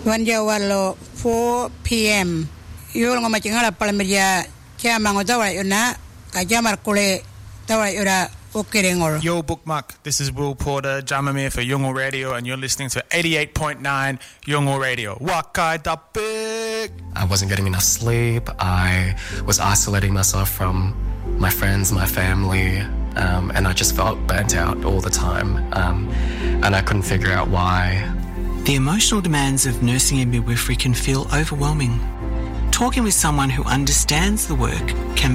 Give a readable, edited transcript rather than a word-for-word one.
Vanjawalo 4 p.m. Yul ngomachinga palmeria chamango tawa yuna kajamar kule tawa yura ukirengor. Yo bookmark, this is Will Porter, Jamamir for Yungal Radio, and you're listening to 88.9 Yungal Radio. Wakai Tapik! I wasn't getting enough sleep. I was isolating myself from my friends, my family, and I just felt burnt out all the time, and I couldn't figure out why. The emotional demands of nursing and midwifery can feel overwhelming. Talking with someone who understands the work can